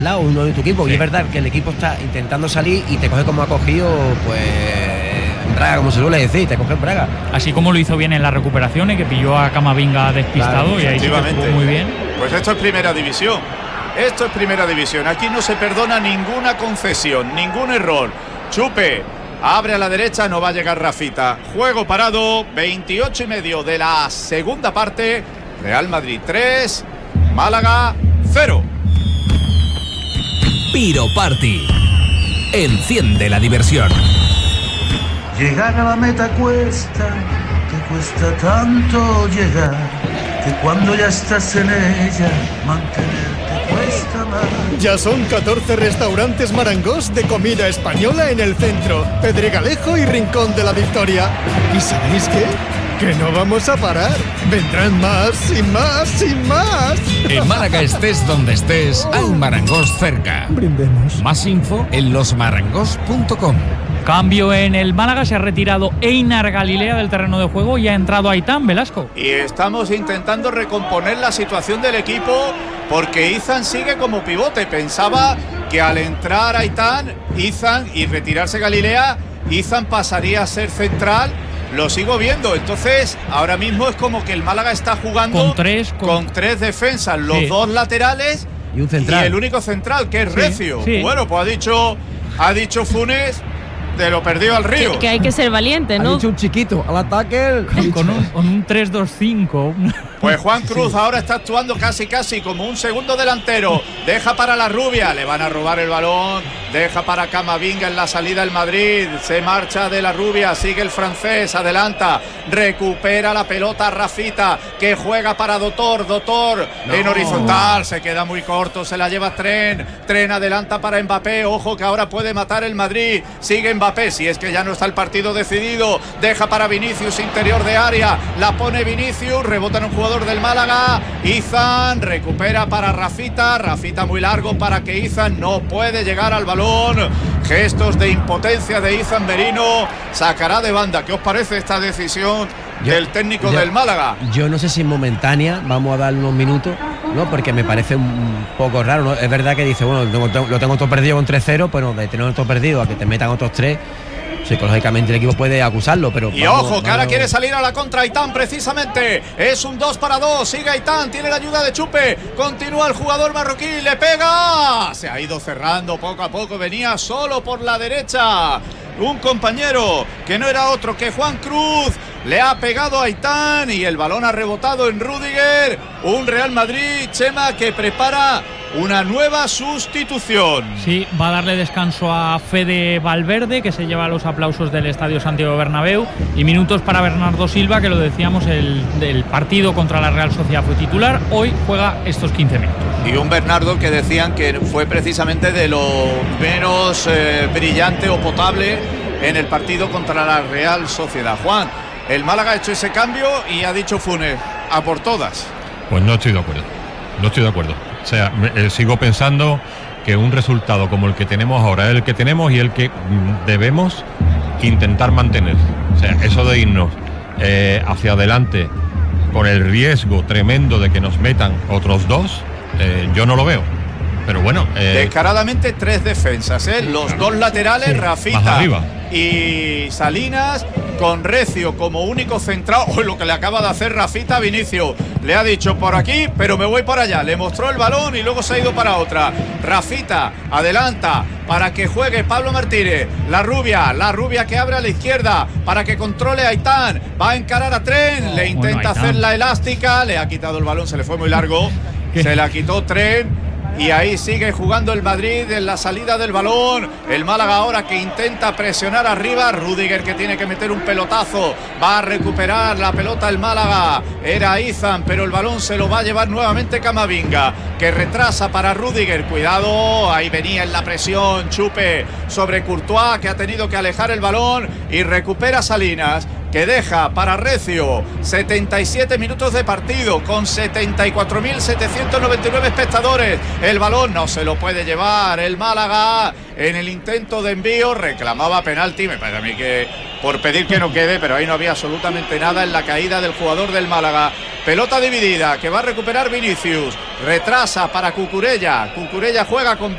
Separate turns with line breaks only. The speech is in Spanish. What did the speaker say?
lado, uno de tu equipo, y es verdad que el equipo está intentando salir y te coge como ha cogido, pues, en Braga, como se suele decir, te coge en Braga.
Así como lo hizo bien en las recuperaciones, que pilló a Camavinga despistado, claro, y ahí sí que jugó muy bien.
Pues esto es primera división. Esto es primera división. Aquí no se perdona ninguna concesión, ningún error. Chupe, abre a la derecha, no va a llegar Rafita. Juego parado, 28:30 de la segunda parte. Real Madrid 3, Málaga 0.
Piro Party. Enciende la diversión.
Llegar a la meta cuesta, te cuesta tanto llegar, que cuando ya estás en ella, mantenerte cuesta más.
Ya son 14 restaurantes Marangos de comida española en el centro, Pedregalejo y Rincón de la Victoria. ¿Y sabéis qué? Que no vamos a parar. Vendrán más y más y más.
En Málaga, estés donde estés, hay Marangos cerca.
Brindemos.
Más info en losmarangos.com.
Cambio en el Málaga, se ha retirado Einar Galilea del terreno de juego y ha entrado Aitán Velasco.
Y estamos intentando recomponer la situación del equipo porque Izan sigue como pivote. Pensaba que al entrar Aitán, Izan y retirarse Galilea, Izan pasaría a ser central. Lo sigo viendo, entonces ahora mismo es como que el Málaga está jugando con tres defensas, los dos laterales
y un central.
Y el único central, que es Recio. Sí. Bueno, pues ha dicho Funes, te lo perdió al río.
Que hay que ser valiente, ¿no?
Ha dicho un chiquito, al ataque.
Con un 3-2-5.
Pues Juan Cruz ahora está actuando casi como un segundo delantero. Deja para la Rubia, le van a robar el balón. Deja para Camavinga en la salida el Madrid. Se marcha de la Rubia, sigue el francés, adelanta. Recupera la pelota Rafita, que juega para Dotor en horizontal. Se queda muy corto, se la lleva Tren adelanta para Mbappé. Ojo que ahora puede matar el Madrid. Sigue Mbappé, si es que ya no está el partido decidido. Deja para Vinicius, interior de área. La pone Vinicius, rebota en un jugador del Málaga. Izan recupera para Rafita muy largo para que Izan no puede llegar al balón. Gestos de impotencia de Izan Merino. Sacará de banda. ¿Qué os parece esta decisión del técnico del Málaga?
Yo no sé si es momentánea, vamos a darle unos minutos, ¿no? Porque me parece un poco raro, ¿no? Es verdad que dice, bueno, lo tengo todo perdido con 3-0, pero de tener todo perdido a que te metan otros 3, psicológicamente el equipo puede acusarlo, pero
y vamos, ojo, que ahora quiere salir a la contra Aitán, precisamente. Es un 2-2, sigue Aitán, tiene la ayuda de Chupe, continúa el jugador marroquí, le pega, se ha ido cerrando poco a poco, venía solo por la derecha un compañero que no era otro que Juan Cruz. Le ha pegado a Aitán y el balón ha rebotado en Rüdiger. Un Real Madrid, Chema, que prepara una nueva sustitución.
Sí, va a darle descanso a Fede Valverde, que se lleva los aplausos del Estadio Santiago Bernabéu, y minutos para Bernardo Silva, que lo decíamos, el partido contra la Real Sociedad fue titular, hoy juega estos 15 minutos.
Y un Bernardo que decían que fue precisamente de lo menos brillante o potable en el partido contra la Real Sociedad. Juan, el Málaga ha hecho ese cambio y ha dicho Funes, a por todas.
Pues no estoy de acuerdo. O sea, sigo pensando que un resultado como el que tenemos ahora es el que tenemos y el que debemos intentar mantener. O sea, eso de irnos hacia adelante con el riesgo tremendo de que nos metan otros 2, yo no lo veo. Pero bueno,
descaradamente 3 defensas, los 2 laterales, sí, Rafita y Salinas, con Recio como único centrado. Hoy lo que le acaba de hacer Rafita a Vinicius, le ha dicho por aquí, pero me voy para allá. Le mostró el balón y luego se ha ido para otra. Rafita adelanta para que juegue Pablo Martínez. La rubia que abre a la izquierda para que controle a Aitán. Va a encarar a Tren, le intenta hacer la elástica, le ha quitado el balón, se le fue muy largo. Se la quitó Tren. Y ahí sigue jugando el Madrid en la salida del balón. El Málaga ahora que intenta presionar arriba. Rüdiger que tiene que meter un pelotazo. Va a recuperar la pelota el Málaga. Era Izan, pero el balón se lo va a llevar nuevamente Camavinga, que retrasa para Rüdiger. Cuidado, ahí venía en la presión Chupe sobre Courtois, que ha tenido que alejar el balón. Y recupera Salinas, que deja para Recio. 77 minutos de partido con 74.799 espectadores. El balón no se lo puede llevar el Málaga. En el intento de envío reclamaba penalti. Me parece a mí que por pedir que no quede, pero ahí no había absolutamente nada en la caída del jugador del Málaga. Pelota dividida que va a recuperar Vinicius. Retrasa para Cucurella. Cucurella juega con